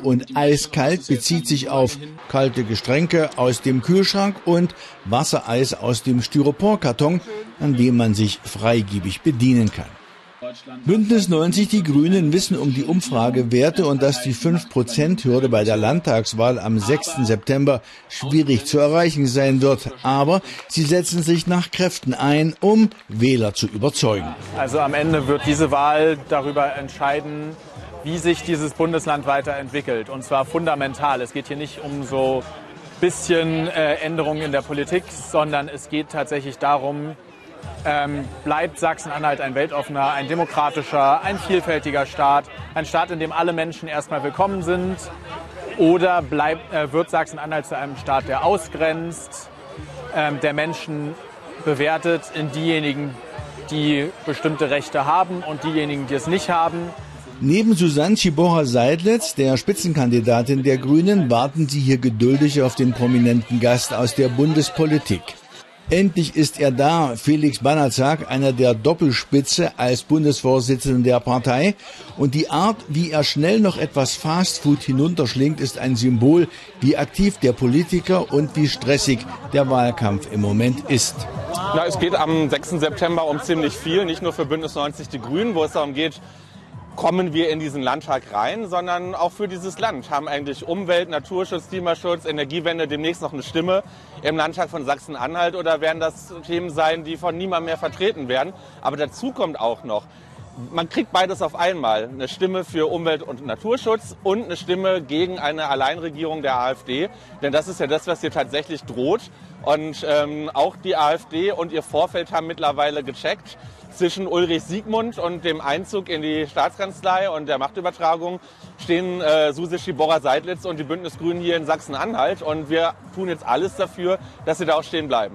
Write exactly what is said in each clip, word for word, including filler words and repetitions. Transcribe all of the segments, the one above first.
und eiskalt bezieht sich auf kalte Getränke aus dem Kühlschrank und Wassereis aus dem Styroporkarton, an dem man sich freigebig bedienen kann. Bündnis neunzig Die Grünen wissen um die Umfragewerte und dass die fünf Prozent Hürde bei der Landtagswahl am sechsten September schwierig zu erreichen sein wird. Aber sie setzen sich nach Kräften ein, um Wähler zu überzeugen. Also am Ende wird diese Wahl darüber entscheiden, wie sich dieses Bundesland weiterentwickelt. Und zwar fundamental. Es geht hier nicht um so ein bisschen äh, Änderungen in der Politik, sondern es geht tatsächlich darum, Ähm, bleibt Sachsen-Anhalt ein weltoffener, ein demokratischer, ein vielfältiger Staat, ein Staat, in dem alle Menschen erstmal willkommen sind? Oder bleibt, äh, wird Sachsen-Anhalt zu einem Staat, der ausgrenzt, ähm, der Menschen bewertet in diejenigen, die bestimmte Rechte haben und diejenigen, die es nicht haben? Neben Susanne Tschiboha-Seidlitz, der Spitzenkandidatin der Grünen, warten sie hier geduldig auf den prominenten Gast aus der Bundespolitik. Endlich ist er da, Felix Banazak, einer der Doppelspitze als Bundesvorsitzender der Partei. Und die Art, wie er schnell noch etwas Fastfood hinunterschlingt, ist ein Symbol, wie aktiv der Politiker und wie stressig der Wahlkampf im Moment ist. Na, es geht am sechsten September um ziemlich viel, nicht nur für Bündnis neunzig Die Grünen, wo es darum geht, kommen wir in diesen Landtag rein, sondern auch für dieses Land. Haben eigentlich Umwelt, Naturschutz, Klimaschutz, Energiewende demnächst noch eine Stimme im Landtag von Sachsen-Anhalt oder werden das Themen sein, die von niemandem mehr vertreten werden? Aber dazu kommt auch noch, man kriegt beides auf einmal. Eine Stimme für Umwelt- und Naturschutz und eine Stimme gegen eine Alleinregierung der AfD. Denn das ist ja das, was hier tatsächlich droht. Und ähm, auch die AfD und ihr Vorfeld haben mittlerweile gecheckt. Zwischen Ulrich Siegmund und dem Einzug in die Staatskanzlei und der Machtübertragung stehen äh, Susanne Tschiboha-Seidlitz und die Bündnisgrünen hier in Sachsen-Anhalt. Und wir tun jetzt alles dafür, dass sie da auch stehen bleiben.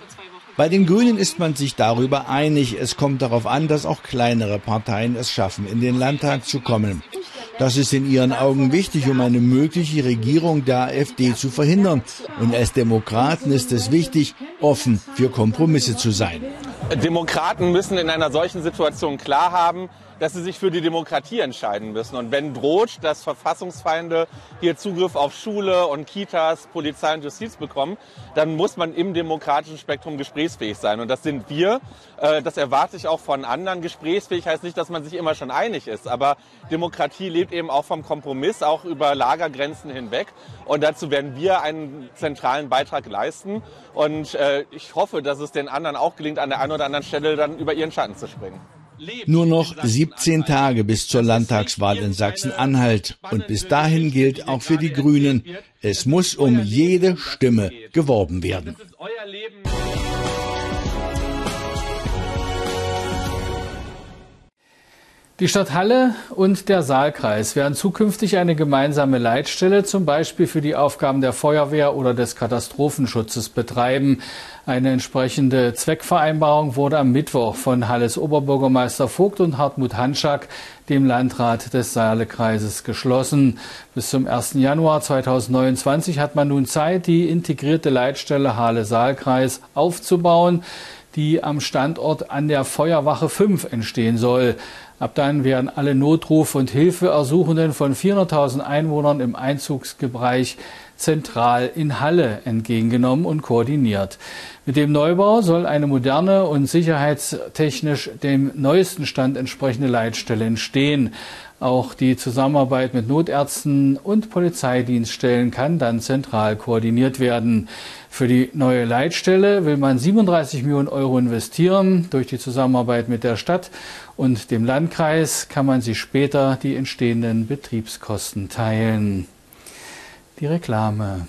Bei den Grünen ist man sich darüber einig. Es kommt darauf an, dass auch kleinere Parteien es schaffen, in den Landtag zu kommen. Das ist in ihren Augen wichtig, um eine mögliche Regierung der AfD zu verhindern. Und als Demokraten ist es wichtig, offen für Kompromisse zu sein. Demokraten müssen in einer solchen Situation klar haben, dass sie sich für die Demokratie entscheiden müssen. Und wenn droht, dass Verfassungsfeinde hier Zugriff auf Schule und Kitas, Polizei und Justiz bekommen, dann muss man im demokratischen Spektrum gesprächsfähig sein. Und das sind wir. Das erwarte ich auch von anderen. Gesprächsfähig heißt nicht, dass man sich immer schon einig ist. Aber Demokratie lebt eben auch vom Kompromiss, auch über Lagergrenzen hinweg. Und dazu werden wir einen zentralen Beitrag leisten. Und ich hoffe, dass es den anderen auch gelingt, an der einen oder anderen Stelle dann über ihren Schatten zu springen. Nur noch siebzehn Tage bis zur Landtagswahl in Sachsen-Anhalt. Und bis dahin gilt auch für die Grünen, es muss um jede Stimme geworben werden. Die Stadt Halle und der Saalkreis werden zukünftig eine gemeinsame Leitstelle, zum Beispiel für die Aufgaben der Feuerwehr oder des Katastrophenschutzes, betreiben. Eine entsprechende Zweckvereinbarung wurde am Mittwoch von Halles Oberbürgermeister Vogt und Hartmut Hanschak, dem Landrat des Saalekreises, geschlossen. Bis zum ersten Januar zweitausendneunundzwanzig hat man nun Zeit, die integrierte Leitstelle Halle-Saalkreis aufzubauen, die am Standort an der Feuerwache fünf entstehen soll. Ab dann werden alle Notruf- und Hilfeersuchenden von vierhunderttausend Einwohnern im Einzugsbereich zentral in Halle entgegengenommen und koordiniert. Mit dem Neubau soll eine moderne und sicherheitstechnisch dem neuesten Stand entsprechende Leitstelle entstehen. Auch die Zusammenarbeit mit Notärzten und Polizeidienststellen kann dann zentral koordiniert werden. Für die neue Leitstelle will man siebenunddreißig Millionen Euro investieren. Durch die Zusammenarbeit mit der Stadt und dem Landkreis kann man sich später die entstehenden Betriebskosten teilen. Die Reklame.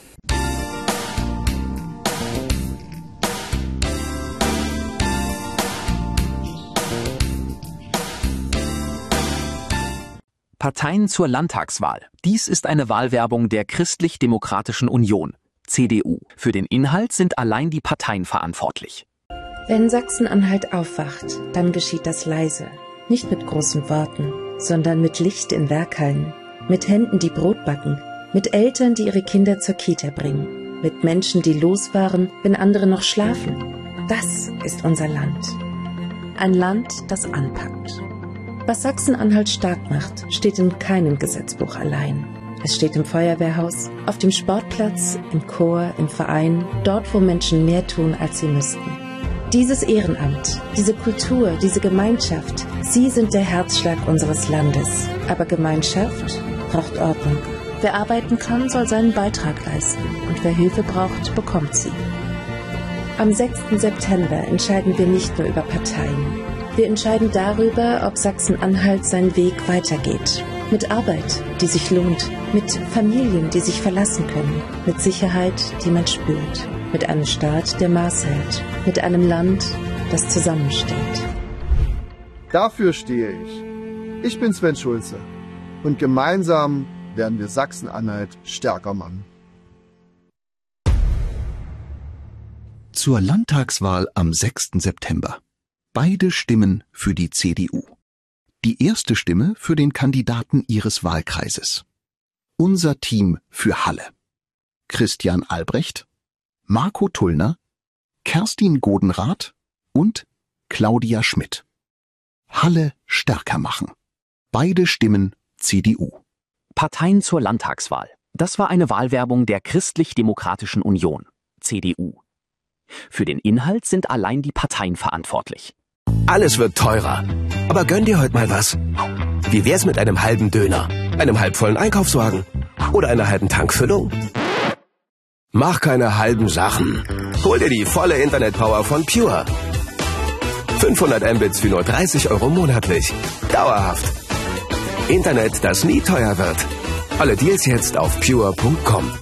Parteien zur Landtagswahl. Dies ist eine Wahlwerbung der Christlich-Demokratischen Union, C D U. Für den Inhalt sind allein die Parteien verantwortlich. Wenn Sachsen-Anhalt aufwacht, dann geschieht das leise. Nicht mit großen Worten, sondern mit Licht in Werkhallen, mit Händen, die Brot backen, mit Eltern, die ihre Kinder zur Kita bringen, mit Menschen, die los waren, wenn andere noch schlafen. Das ist unser Land. Ein Land, das anpackt. Was Sachsen-Anhalt stark macht, steht in keinem Gesetzbuch allein. Es steht im Feuerwehrhaus, auf dem Sportplatz, im Chor, im Verein, dort, wo Menschen mehr tun, als sie müssten. Dieses Ehrenamt, diese Kultur, diese Gemeinschaft, sie sind der Herzschlag unseres Landes. Aber Gemeinschaft braucht Ordnung. Wer arbeiten kann, soll seinen Beitrag leisten. Und wer Hilfe braucht, bekommt sie. Am sechsten September entscheiden wir nicht nur über Parteien. Wir entscheiden darüber, ob Sachsen-Anhalt seinen Weg weitergeht. Mit Arbeit, die sich lohnt. Mit Familien, die sich verlassen können. Mit Sicherheit, die man spürt. Mit einem Staat, der Maß hält. Mit einem Land, das zusammensteht. Dafür stehe ich. Ich bin Sven Schulze. Und gemeinsam werden wir Sachsen-Anhalt stärker machen. Zur Landtagswahl am sechsten September. Beide Stimmen für die C D U. Die erste Stimme für den Kandidaten ihres Wahlkreises. Unser Team für Halle. Christian Albrecht, Marco Tullner, Kerstin Godenrath und Claudia Schmidt. Halle stärker machen. Beide Stimmen C D U. Parteien zur Landtagswahl. Das war eine Wahlwerbung der Christlich-Demokratischen Union, C D U. Für den Inhalt sind allein die Parteien verantwortlich. Alles wird teurer. Aber gönn dir heute mal was. Wie wär's mit einem halben Döner, einem halbvollen Einkaufswagen oder einer halben Tankfüllung? Mach keine halben Sachen. Hol dir die volle Internetpower von Pure. fünfhundert Mbits für nur dreißig Euro monatlich. Dauerhaft. Internet, das nie teuer wird. Alle Deals jetzt auf pure punkt com.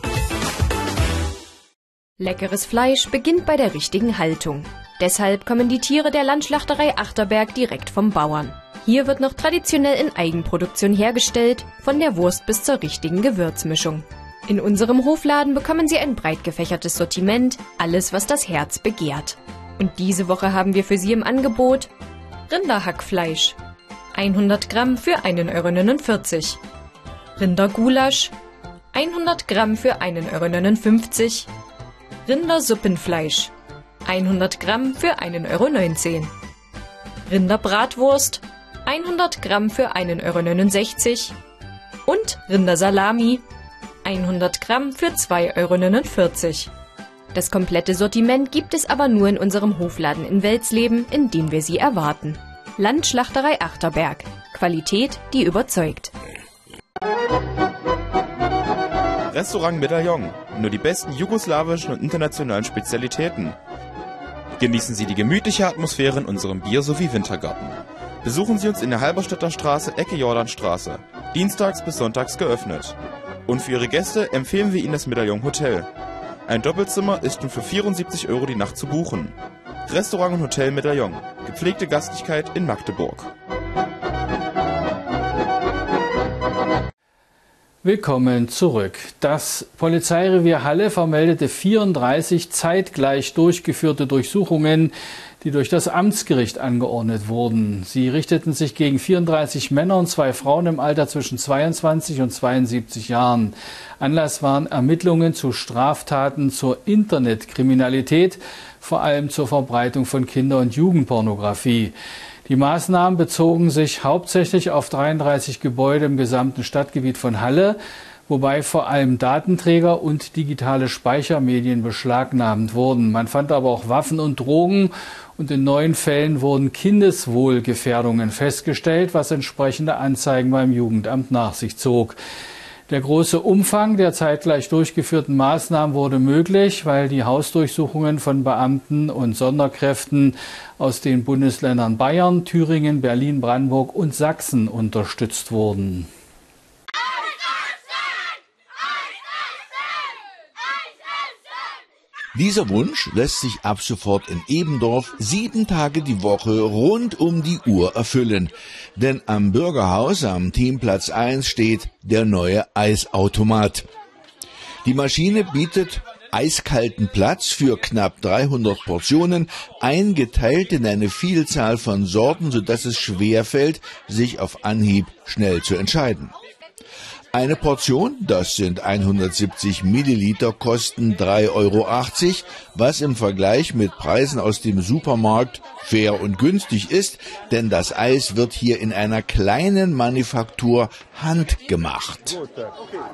Leckeres Fleisch beginnt bei der richtigen Haltung. Deshalb kommen die Tiere der Landschlachterei Achterberg direkt vom Bauern. Hier wird noch traditionell in Eigenproduktion hergestellt, von der Wurst bis zur richtigen Gewürzmischung. In unserem Hofladen bekommen Sie ein breit gefächertes Sortiment, alles, was das Herz begehrt. Und diese Woche haben wir für Sie im Angebot Rinderhackfleisch, hundert Gramm für einen Euro neunundvierzig. Rindergulasch, hundert Gramm für einen Euro neunundfünfzig. Rindersuppenfleisch, hundert Gramm für einen Euro neunzehn. Rinderbratwurst, hundert Gramm für einen Euro neunundsechzig. Und Rindersalami, hundert Gramm für zwei Euro neunundvierzig. Das komplette Sortiment gibt es aber nur in unserem Hofladen in Welsleben, in dem wir Sie erwarten. Landschlachterei Achterberg. Qualität, die überzeugt. Restaurant Medaillon. Nur die besten jugoslawischen und internationalen Spezialitäten. Genießen Sie die gemütliche Atmosphäre in unserem Bier- sowie Wintergarten. Besuchen Sie uns in der Halberstädter Straße, Ecke Jordanstraße. Dienstags bis sonntags geöffnet. Und für Ihre Gäste empfehlen wir Ihnen das Medaillon Hotel. Ein Doppelzimmer ist nun für vierundsiebzig Euro die Nacht zu buchen. Restaurant und Hotel Medaillon. Gepflegte Gastlichkeit in Magdeburg. Willkommen zurück. Das Polizeirevier Halle vermeldete vierunddreißig zeitgleich durchgeführte Durchsuchungen, die durch das Amtsgericht angeordnet wurden. Sie richteten sich gegen vierunddreißig Männer und zwei Frauen im Alter zwischen zweiundzwanzig und zweiundsiebzig Jahren. Anlass waren Ermittlungen zu Straftaten zur Internetkriminalität, vor allem zur Verbreitung von Kinder- und Jugendpornografie. Die Maßnahmen bezogen sich hauptsächlich auf dreiunddreißig Gebäude im gesamten Stadtgebiet von Halle, wobei vor allem Datenträger und digitale Speichermedien beschlagnahmt wurden. Man fand aber auch Waffen und Drogen und in neun Fällen wurden Kindeswohlgefährdungen festgestellt, was entsprechende Anzeigen beim Jugendamt nach sich zog. Der große Umfang der zeitgleich durchgeführten Maßnahmen wurde möglich, weil die Hausdurchsuchungen von Beamten und Sonderkräften aus den Bundesländern Bayern, Thüringen, Berlin, Brandenburg und Sachsen unterstützt wurden. Dieser Wunsch lässt sich ab sofort in Ebendorf sieben Tage die Woche rund um die Uhr erfüllen. Denn am Bürgerhaus am Teamplatz eins steht der neue Eisautomat. Die Maschine bietet eiskalten Platz für knapp dreihundert Portionen, eingeteilt in eine Vielzahl von Sorten, sodass es schwerfällt, sich auf Anhieb schnell zu entscheiden. Eine Portion, das sind hundertsiebzig Milliliter, kosten drei Euro achtzig, was im Vergleich mit Preisen aus dem Supermarkt fair und günstig ist, denn das Eis wird hier in einer kleinen Manufaktur handgemacht.